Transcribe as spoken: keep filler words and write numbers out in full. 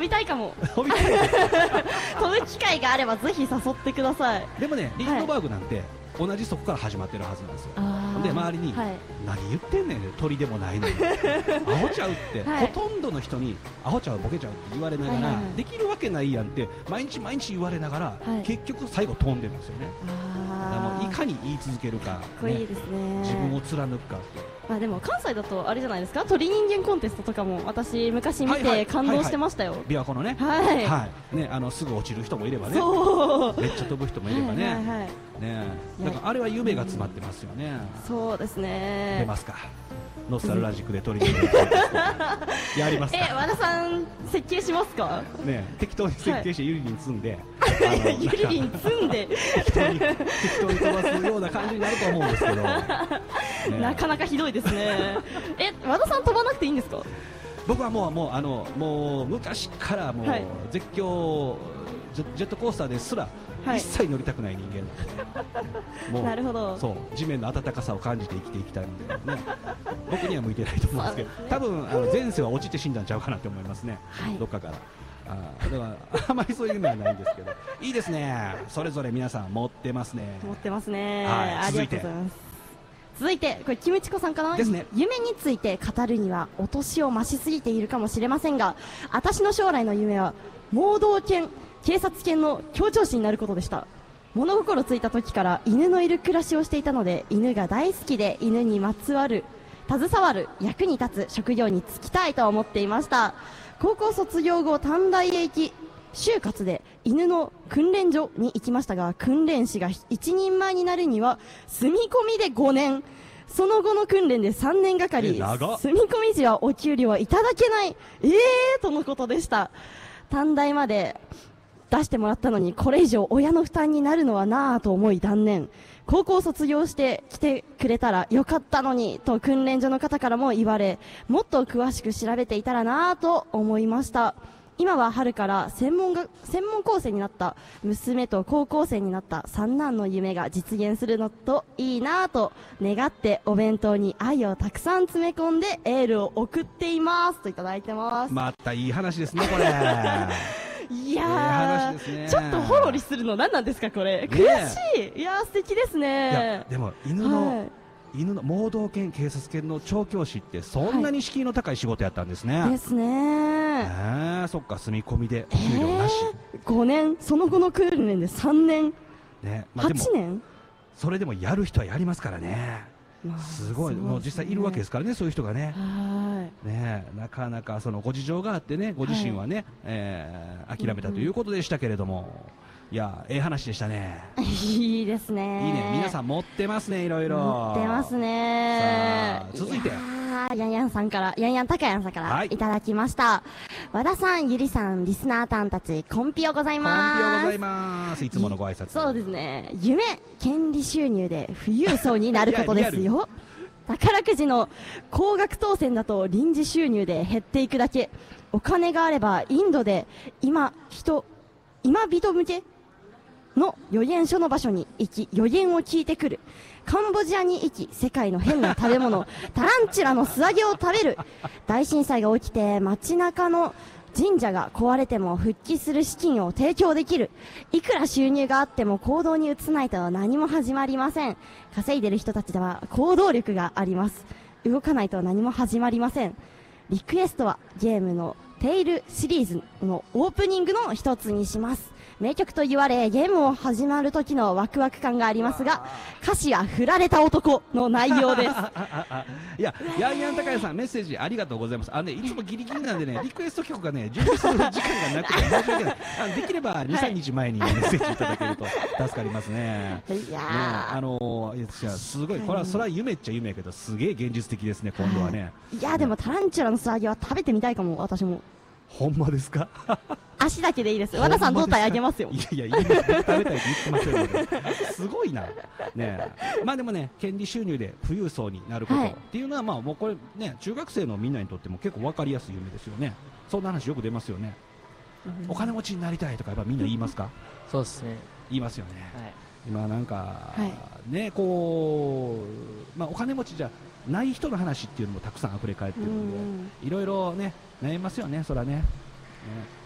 びたいかも。 飛びたい飛ぶ機会があればぜひ誘ってください。 でもね、リンドバーグなんて同じそこから始まってるはずなんですよ。で周りに、はい、何言ってんねん鳥でもないのにアホちゃうって、はい、ほとんどの人にアホちゃうボケちゃうって言われながら、はいはいはい、できるわけないやんって毎日毎日言われながら、はい、結局最後飛んでるんですよね。あのいかに言い続けるか、ね、かっこいいですね。 自分を貫くかって。 まあでも関西だとあれじゃないですか、鳥人間コンテストとかも私昔見て感動してましたよ。 琵琶湖のね、 はい、 はい、ね、あのすぐ落ちる人もいればね、 そうめっちゃ飛ぶ人もいればね、はいはいはい、ね、だからあれは夢が詰まってますよね。 うん、そうですね。 出ますか。ノスタルラジックで鳥人間コンテストやりますか。 え、和田さん設計しますか。 ね、適当に設計してユリリン積んで、 はい、あのユリリン積んで適当に適当に飛ばすような感じになると思うんですけど、ね、 なかなかひどいですね。え、和田さん飛ばなくていいんですか。僕はもうもうあのもう昔からもう、はい、絶叫ジェットコースターですら一切乗りたくない人間なんで、もうなるほど、 そう地面の暖かさを感じて生きていきたいんで、ね、僕には向いてないと思うんですけど、多分あの前世は落ちて死んだんちゃうかなって思いますね、はい、どっかから。あだからあまりそういう夢はないんですけど、いいですね。それぞれ皆さん持ってますね。 持ってますね。 はい、続いてありがとうございます。続いてこれキムチコさんかなですね。夢について語るにはお年を増しすぎているかもしれませんが、私の将来の夢は盲導犬警察犬の協調士になることでした。物心ついた時から犬のいる暮らしをしていたので、犬が大好きで犬にまつわる携わる役に立つ職業に就きたいと思っていました。高校卒業後短大へ行き就活で犬の訓練所に行きましたが、訓練士が一人前になるには住み込みでごねん、その後の訓練でさんねんがかり、住み込み時はお給料はいただけない、えーとのことでした。短大まで出してもらったのにこれ以上親の負担になるのはなぁと思い断念。高校卒業して来てくれたらよかったのにと訓練所の方からも言われ、もっと詳しく調べていたらなぁと思いました。今は春から専門が専門校生になった娘と高校生になった三男の夢が実現するのといいなぁと願ってお弁当に愛をたくさん詰め込んでエールを送っていますといただいてます。 またいい話ですねこれ。 いやー、ね、ちょっとほろりするの何なんですかこれ、悔しい。いやー素敵ですね。 いやでも犬の、はい、犬の盲導犬警察犬の調教師ってそんなに敷居の高い仕事やったんですね。 はい、ですねー。えー、そっか、住み込みでお給料なし、 えー、ごねん、その後の訓練でさんねん、ね、まあ、はちねん、 それでもやる人はやりますからね。すごい、もう実際いるわけですからね、そういう人がね。ね、なかなかそのご事情があってね、ご自身はね、はい、えー、諦めたということでしたけれども、うん、いや、ええ話でしたね。 いいですね。 いいね、皆さん持ってますね、いろいろ。 持ってますね。 さあ、続いて。 ヤンヤンさんから、ヤンヤンタカヤンさんからいただきました。はい、和田さん、ゆりさん、リスナーさんたち、コンピオございます。 コンピオございます。いつものご挨拶。 そうですね。夢、権利収入で富裕層になることですよ。宝くじの高額当選だと臨時収入で減っていくだけ。お金があればインドで今人、今人向けの予言書の場所に行き予言を聞いてくる。カンボジアに行き世界の変な食べ物タランチュラの素揚げを食べる。大震災が起きて街中の神社が壊れても復帰する資金を提供できる。いくら収入があっても行動に移さないと何も始まりません。稼いでる人たちでは行動力があります。動かないと何も始まりません。リクエストはゲームのテイルシリーズのオープニングの一つにします。名曲と言われゲームを始まる時のワクワク感がありますが、歌詞は振られた男の内容です。 いや、ヤンヤン高谷さんメッセージありがとうございます。あのね、いつもギリギリなんでね、リクエスト曲がね準備する時間がなくて申し訳ない。あのできればに、さんにちまえにメッセージいただけると助かりますね。 いやー、ね、 あのー、すごい、これはそれは夢っちゃ夢やけど、すげえ現実的ですね今度はね。 いやー、でもタランチュラの素揚げは食べてみたいかも。私も。 ほんまですか？ 足だけでいいです。和田さん胴体あげますよ。 いやいや、いいです。食べたいって言ってませんので。すごいな。ね、まあでもね、権利収入で富裕層になること、はい、っていうのは、まあもうこれね、中学生のみんなにとっても結構わかりやすい夢ですよね。そんな話よく出ますよね。うん、お金持ちになりたいとかやっぱみんな言いますか？ そうですね。 言いますよね。はい、今なんか、 はい、 ね、こう、まあお金持ちじゃない人の話っていうのもたくさん溢れ返ってるんで、いろいろね、悩みますよね、そらね。ね、